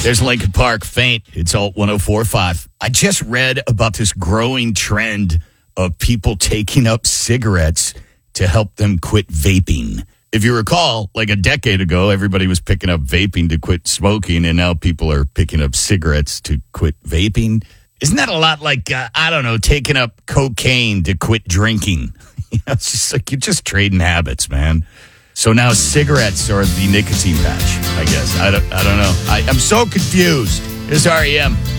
There's Lincoln Park, Faint. It's Alt 104.5. I just read about this growing trend of people taking up cigarettes to help them quit vaping. If you recall, like a decade ago, everybody was picking up vaping to quit smoking, and now people are picking up cigarettes to quit vaping. Isn't that a lot like, taking up cocaine to quit drinking? It's just like you're just trading habits, man. So now cigarettes are the nicotine patch, I guess. I don't know. I'm so confused. It's REM.